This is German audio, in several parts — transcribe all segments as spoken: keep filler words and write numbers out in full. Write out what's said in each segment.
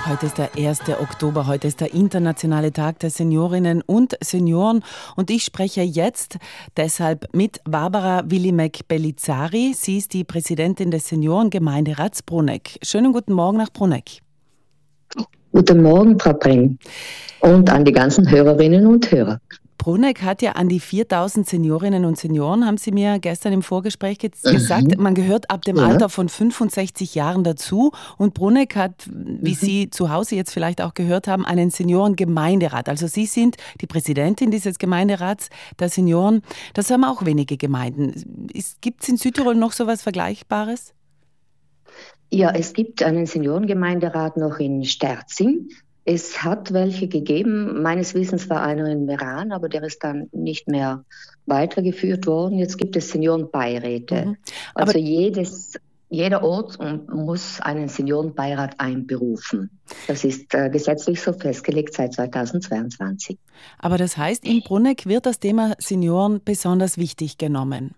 Heute ist der erste Oktober, heute ist der internationale Tag der Seniorinnen und Senioren und ich spreche jetzt deshalb mit Barbara Willimek-Bellizzari. Sie ist die Präsidentin des Seniorengemeinderats Bruneck. Schönen guten Morgen nach Bruneck. Guten Morgen, Frau Breng, und an die ganzen Hörerinnen und Hörer. Bruneck hat ja an die viertausend Seniorinnen und Senioren, haben Sie mir gestern im Vorgespräch gesagt. Mhm. Man gehört ab dem ja. Alter von fünfundsechzig Jahren dazu. Und Bruneck hat, wie mhm. Sie zu Hause jetzt vielleicht auch gehört haben, einen Seniorengemeinderat. Also Sie sind die Präsidentin dieses Gemeinderats der Senioren. Das haben auch wenige Gemeinden. Gibt es in Südtirol noch so etwas Vergleichbares? Ja, es gibt einen Seniorengemeinderat noch in Sterzing. Es hat welche gegeben. Meines Wissens war einer in Meran, aber der ist dann nicht mehr weitergeführt worden. Jetzt gibt es Seniorenbeiräte. Mhm. Also jedes, jeder Ort muss einen Seniorenbeirat einberufen. Das ist äh, gesetzlich so festgelegt seit zweitausendzweiundzwanzig. Aber das heißt, in Bruneck wird das Thema Senioren besonders wichtig genommen?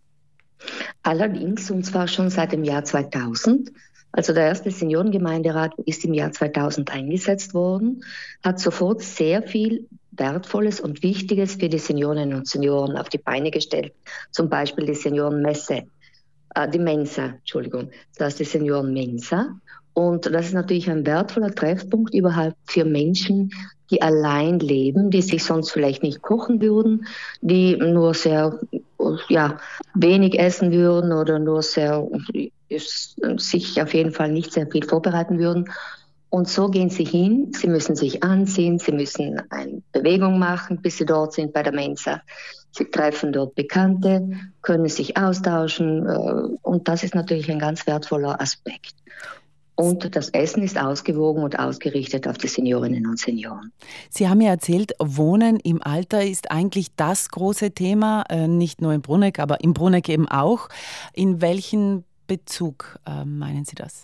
Allerdings, und zwar schon seit dem Jahr zweitausend. Also der erste Seniorengemeinderat ist im Jahr zweitausend eingesetzt worden, hat sofort sehr viel Wertvolles und Wichtiges für die Seniorinnen und Senioren auf die Beine gestellt. Zum Beispiel die Seniorenmesse, äh, die Mensa, Entschuldigung, das ist die Seniorenmensa. Und das ist natürlich ein wertvoller Treffpunkt überhaupt für Menschen, die allein leben, die sich sonst vielleicht nicht kochen würden, die nur sehr ja, wenig essen würden oder nur sehr sich auf jeden Fall nicht sehr viel vorbereiten würden. Und so gehen sie hin, sie müssen sich anziehen, sie müssen eine Bewegung machen, bis sie dort sind bei der Mensa. Sie treffen dort Bekannte, können sich austauschen und das ist natürlich ein ganz wertvoller Aspekt. Und das Essen ist ausgewogen und ausgerichtet auf die Seniorinnen und Senioren. Sie haben ja erzählt, Wohnen im Alter ist eigentlich das große Thema, nicht nur in Bruneck, aber in Bruneck eben auch. In welchem Bezug meinen Sie das?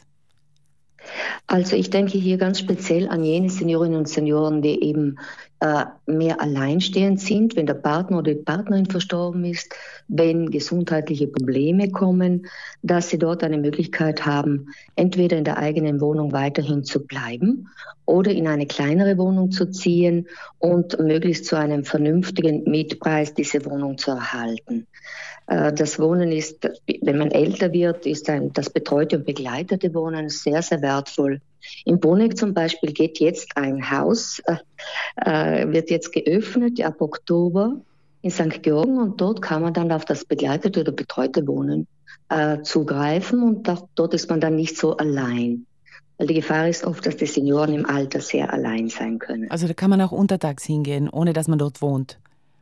Also ich denke hier ganz speziell an jene Seniorinnen und Senioren, die eben äh, mehr alleinstehend sind, wenn der Partner oder die Partnerin verstorben ist, wenn gesundheitliche Probleme kommen, dass sie dort eine Möglichkeit haben, entweder in der eigenen Wohnung weiterhin zu bleiben oder in eine kleinere Wohnung zu ziehen und möglichst zu einem vernünftigen Mietpreis diese Wohnung zu erhalten. Das Wohnen ist, wenn man älter wird, ist ein, das betreute und begleitete Wohnen sehr, sehr wertvoll. In Bruneck zum Beispiel geht jetzt ein Haus, äh, wird jetzt geöffnet ab Oktober in Sankt Georgen und dort kann man dann auf das begleitete oder betreute Wohnen äh, zugreifen und da, dort ist man dann nicht so allein. Weil die Gefahr ist oft, dass die Senioren im Alter sehr allein sein können. Also da kann man auch untertags hingehen, ohne dass man dort wohnt?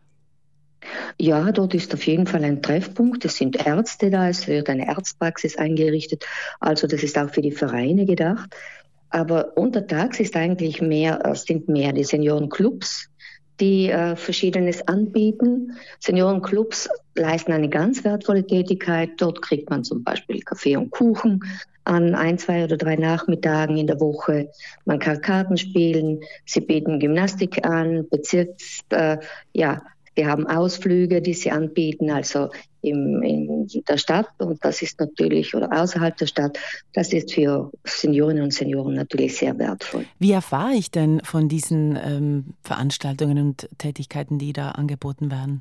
Ja, dort ist auf jeden Fall ein Treffpunkt. Es sind Ärzte da, es wird eine Arztpraxis eingerichtet. Also das ist auch für die Vereine gedacht. Aber untertags ist eigentlich mehr, sind mehr die Seniorenclubs, die äh, Verschiedenes anbieten. Seniorenclubs leisten eine ganz wertvolle Tätigkeit. Dort kriegt man zum Beispiel Kaffee und Kuchen an ein, zwei oder drei Nachmittagen in der Woche. Man kann Karten spielen, sie bieten Gymnastik an, Bezirks, äh, ja, wir haben Ausflüge, die sie anbieten, also im, in der Stadt und das ist natürlich, oder außerhalb der Stadt, das ist für Seniorinnen und Senioren natürlich sehr wertvoll. Wie erfahre ich denn von diesen ähm, Veranstaltungen und Tätigkeiten, die da angeboten werden?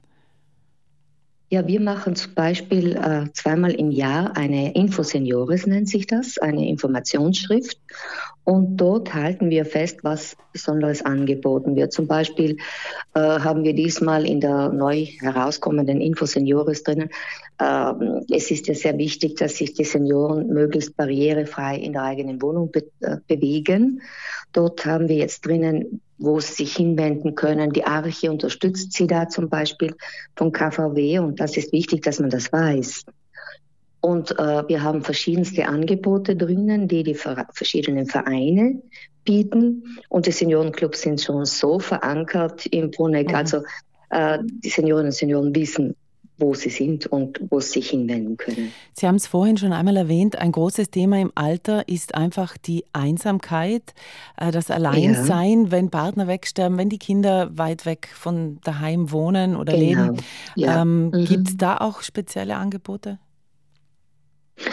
Ja, wir machen zum Beispiel äh, zweimal im Jahr eine Infoseniores, nennt sich das, eine Informationsschrift. Und dort halten wir fest, was Besonderes angeboten wird. Zum Beispiel äh, haben wir diesmal in der neu herauskommenden Infoseniores drinnen, äh, es ist ja sehr wichtig, dass sich die Senioren möglichst barrierefrei in der eigenen Wohnung be- äh, bewegen. Dort haben wir jetzt drinnen, wo sie sich hinwenden können. Die Arche unterstützt sie da zum Beispiel von K V W und das ist wichtig, dass man das weiß. Und äh, wir haben verschiedenste Angebote drinnen, die die ver- verschiedenen Vereine bieten und die Seniorenclubs sind schon so verankert im Bruneck, mhm. also äh, die Seniorinnen und Senioren wissen, wo sie sind und wo sie sich hinwenden können. Sie haben es vorhin schon einmal erwähnt, ein großes Thema im Alter ist einfach die Einsamkeit, das Alleinsein, ja. wenn Partner wegsterben, wenn die Kinder weit weg von daheim wohnen oder genau. leben. Ja. Ähm, mhm. Gibt es da auch spezielle Angebote?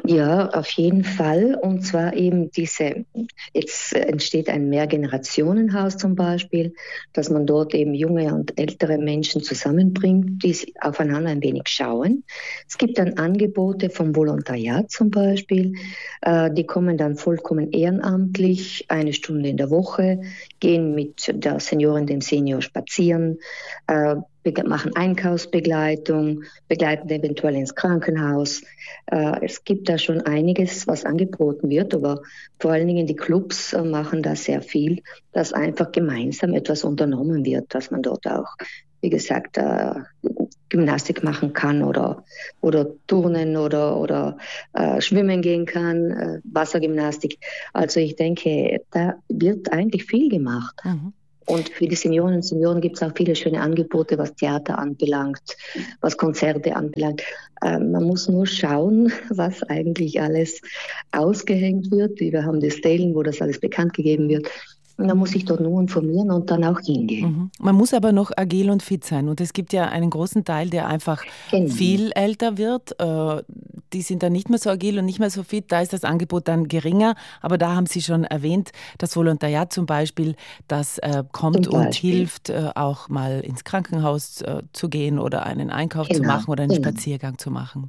Ja, auf jeden Fall. Und zwar eben diese, jetzt entsteht ein Mehrgenerationenhaus zum Beispiel, dass man dort eben junge und ältere Menschen zusammenbringt, die aufeinander ein wenig schauen. Es gibt dann Angebote vom Volontariat zum Beispiel, äh, die kommen dann vollkommen ehrenamtlich, eine Stunde in der Woche, gehen mit der Seniorin, dem Senior spazieren, äh, machen Einkaufsbegleitung, begleiten eventuell ins Krankenhaus. Äh, es gibt da schon einiges, was angeboten wird, aber vor allen Dingen die Clubs äh, machen da sehr viel, dass einfach gemeinsam etwas unternommen wird, dass man dort auch, wie gesagt, äh, Gymnastik machen kann oder, oder Turnen oder, oder äh, schwimmen gehen kann, äh, Wassergymnastik. Also ich denke, da wird eigentlich viel gemacht. Mhm. Und für die Seniorinnen und Senioren gibt es auch viele schöne Angebote, was Theater anbelangt, was Konzerte anbelangt. Ähm, man muss nur schauen, was eigentlich alles ausgehängt wird. Wir haben die Stelen, wo das alles bekannt gegeben wird. Und dann muss ich dort nur informieren und dann auch hingehen. Mhm. Man muss aber noch agil und fit sein. Und es gibt ja einen großen Teil, der einfach Genau. viel älter wird. Äh, die sind dann nicht mehr so agil und nicht mehr so fit. Da ist das Angebot dann geringer. Aber da haben Sie schon erwähnt, das Volontariat zum Beispiel, das äh, kommt Zum und Beispiel. hilft, äh, auch mal ins Krankenhaus äh, zu gehen oder einen Einkauf zu Genau, machen oder einen genau. Spaziergang zu machen.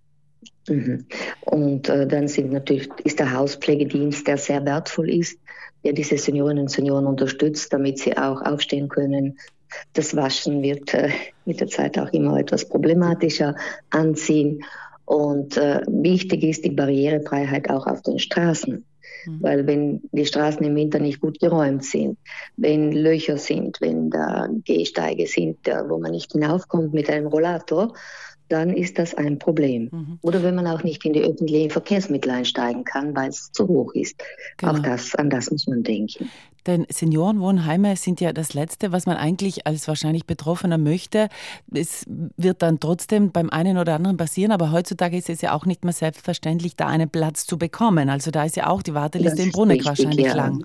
Mhm. Und äh, dann sind natürlich, ist der Hauspflegedienst, der sehr wertvoll ist, der diese Seniorinnen und Senioren unterstützt, damit sie auch aufstehen können. Das Waschen wird äh, mit der Zeit auch immer etwas problematischer. Anziehen. Und äh, wichtig ist die Barrierefreiheit auch auf den Straßen. Mhm. Weil wenn die Straßen im Winter nicht gut geräumt sind, wenn Löcher sind, wenn da Gehsteige sind, wo man nicht hinaufkommt mit einem Rollator, dann ist das ein Problem. Mhm. Oder wenn man auch nicht in die öffentlichen Verkehrsmittel einsteigen kann, weil es zu hoch ist. Genau. Auch das, an das muss man denken. Denn Seniorenwohnheime sind ja das Letzte, was man eigentlich als wahrscheinlich Betroffener möchte. Es wird dann trotzdem beim einen oder anderen passieren, aber heutzutage ist es ja auch nicht mehr selbstverständlich, da einen Platz zu bekommen. Also da ist ja auch die Warteliste in Bruneck wahrscheinlich ja. lang.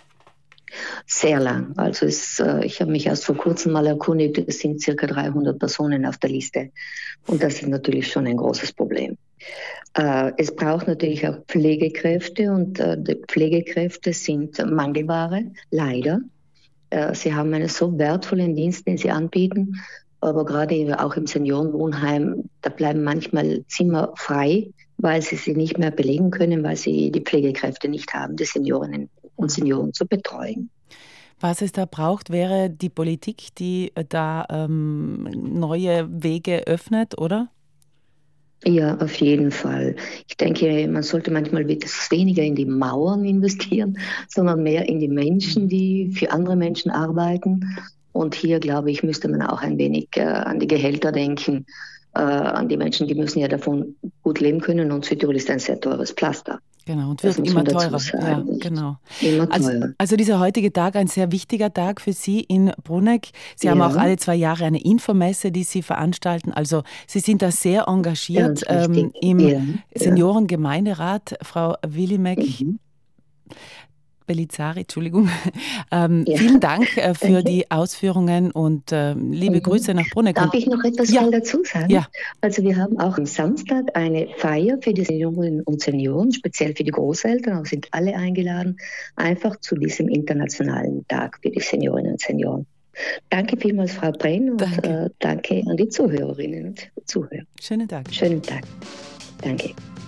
Sehr lang. Also es, äh, ich habe mich erst vor kurzem mal erkundigt, es sind circa dreihundert Personen auf der Liste. Und das ist natürlich schon ein großes Problem. Äh, es braucht natürlich auch Pflegekräfte und äh, die Pflegekräfte sind Mangelware, leider. Äh, sie haben einen so wertvollen Dienst, den sie anbieten. Aber gerade auch im Seniorenwohnheim, da bleiben manchmal Zimmer frei, weil sie sie nicht mehr belegen können, weil sie die Pflegekräfte nicht haben, die Seniorinnen und Senioren zu betreuen. Was es da braucht, wäre die Politik, die da ähm, neue Wege öffnet, oder? Ja, auf jeden Fall. Ich denke, man sollte manchmal etwas weniger in die Mauern investieren, sondern mehr in die Menschen, die für andere Menschen arbeiten. Und hier, glaube ich, müsste man auch ein wenig äh, an die Gehälter denken, äh, an die Menschen, die müssen ja davon gut leben können. Und Südtirol ist ein sehr teures Pflaster. Genau, und wird immer teurer. Ja, genau. Immer also, teurer. also dieser heutige Tag, ein sehr wichtiger Tag für Sie in Bruneck. Sie Ja. haben auch alle zwei Jahre eine Infomesse, die Sie veranstalten. Also Sie sind da sehr engagiert ähm, im ja. Seniorengemeinderat. Frau Willimek mhm. Bellizari, Entschuldigung. Ähm, ja. Vielen Dank äh, für Danke. die Ausführungen und äh, liebe mhm. Grüße nach Bruneck. Darf ich noch etwas ja. dazu sagen? Ja. Also wir haben auch am Samstag eine Feier für die Seniorinnen und Senioren, speziell für die Großeltern, auch sind alle eingeladen, einfach zu diesem internationalen Tag für die Seniorinnen und Senioren. Danke vielmals, Frau Brenn, und danke, äh, danke an die Zuhörerinnen und Zuhörer. Schönen Tag. Schönen Tag. Danke.